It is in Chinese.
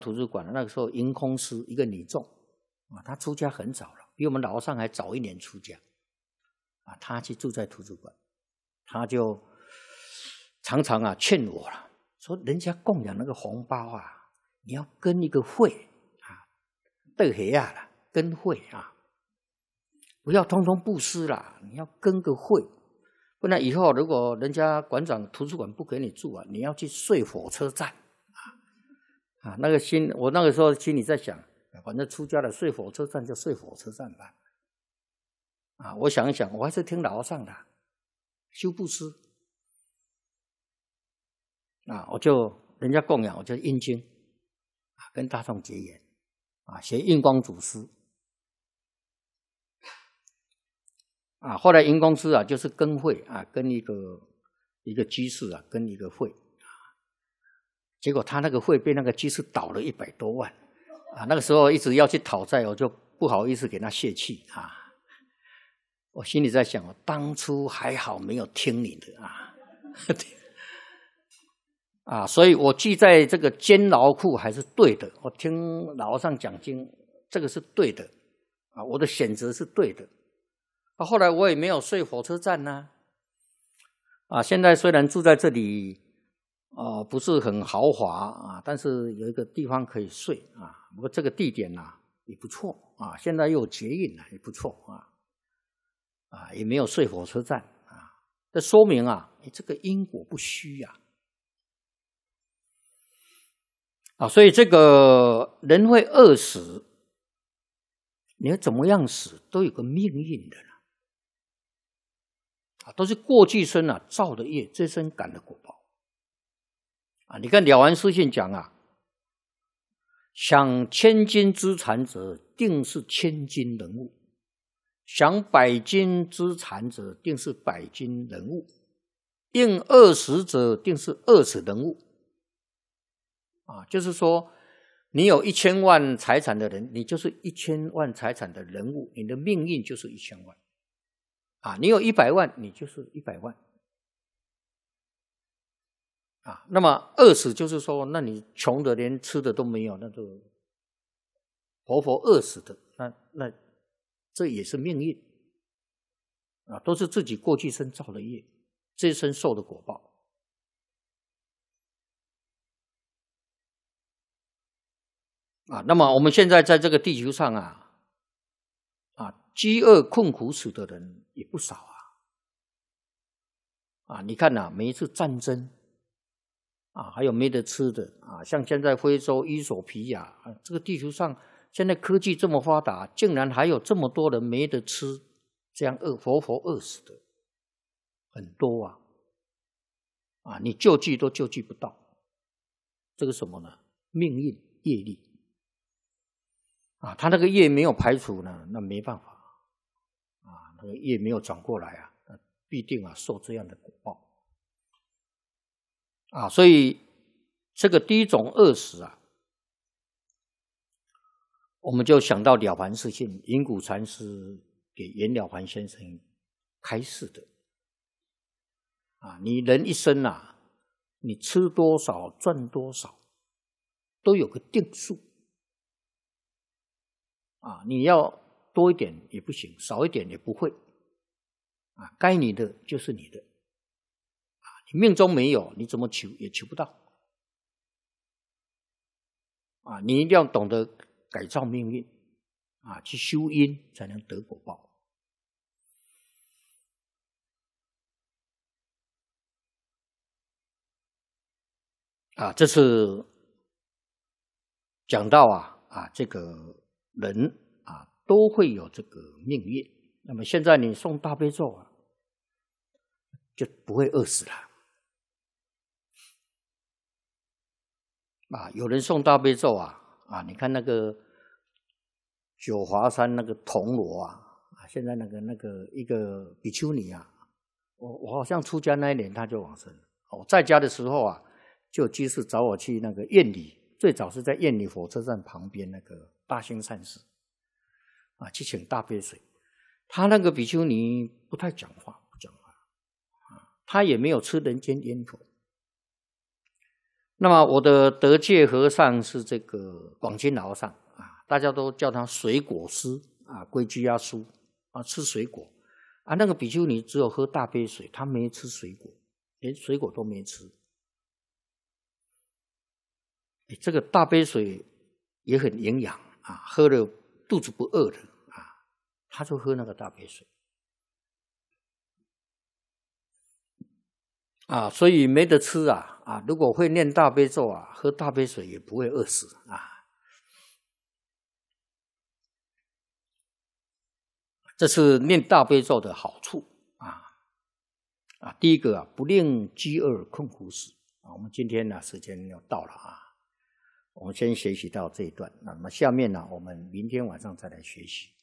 图书馆，那个时候营空师一个女众啊，她出家很早了，比我们老和尚还早1年出家啊。她去住在图书馆，她就常常啊劝我了，说人家供养那个红包啊，你要跟一个会啊，对黑啊啦，跟会啊，不要通通布施啦，你要跟个会，不然以后如果人家馆长图书馆不给你住啊，你要去睡火车站。啊，我那个时候心里在想，反正出家了，睡火车站就睡火车站吧。啊，我想一想，我还是听老和尚的，修布施。啊，人家供养，我就印经，啊，跟大众结缘，啊，学印光祖师。啊，后来银公司啊，就是跟会啊，跟一个居士啊，跟一个会。结果他那个会被那个居士倒了100多万啊！那个时候一直要去讨债，我就不好意思给他泄气啊。我心里在想，我当初还好没有听你的啊，啊，所以我记在这个监牢库还是对的。我听老和尚讲经，这个是对的啊，我的选择是对的。啊，后来我也没有睡火车站呢，啊，现在虽然住在这里。不是很豪华啊，但是有一个地方可以睡啊。不过这个地点啊也不错啊，现在又有捷运了，也不错啊，也没有睡火车站啊。这说明啊，你这个因果不虚啊，所以这个人会饿死，你要怎么样死都有个命运的啊，都是过去生啊造的业，这生感的果报。啊，你看《了凡四训》讲啊，享千金资产者，定是千金人物；享100金资产者，定是100金人物；应20者，定是20人物。啊，就是说，你有1000万财产的人，你就是1000万财产的人物，你的命运就是1000万。啊，你有100万，你就是100万。啊，那么饿死就是说，那你穷的连吃的都没有，那就活活饿死的，那这也是命运啊，都是自己过去生造的业，这一生受的果报啊。那么我们现在在这个地球上啊，饥饿困苦死的人也不少啊。你看每一次战争。啊，还有没得吃的啊！像现在非洲伊索比亚啊，这个地球上现在科技这么发达，竟然还有这么多人没得吃，这样活活饿死的很多啊！你救济都救济不到，这个什么呢？命运业力啊，他那个业没有排除呢，那没办法啊，那个业没有转过来必定受这样的果报。啊，所以这个第一种饿死我们就想到《了凡四训》，云谷禅师给袁了凡先生开示的你人一生你吃多少赚多少，都有个定数你要多一点也不行，少一点也不会该你的就是你的。你命中没有，你怎么求也求不到你一定要懂得改造命运去修因，才能得果报这是讲到这个人都会有这个命运。那么现在你诵大悲咒就不会饿死了有人诵大悲咒你看那个九华山那个铜锣现在那个一个比丘尼我好像出家那一年他就往生了。我在家的时候就居士找我去那个苑里，最早是在苑里火车站旁边那个大兴善寺去请大杯水。他那个比丘尼不太讲话，不讲话他也没有吃人间烟火。 那么我的得戒和尚是这个广钦老和尚啊，大家都叫他水果师啊，归居家书啊，吃水果啊。那个比丘尼只有喝大杯水，他没吃水果，连水果都没吃。这个大杯水也很营养啊，喝了肚子不饿的啊，他就喝那个大杯水。啊，所以没得吃啊！如果会念大悲咒啊，喝大杯水也不会饿死啊。这是念大悲咒的好处啊！第一个啊，不令饥饿困苦死啊。我们今天呢，时间要到了啊，我们先学习到这一段。那么下面呢，我们明天晚上再来学习。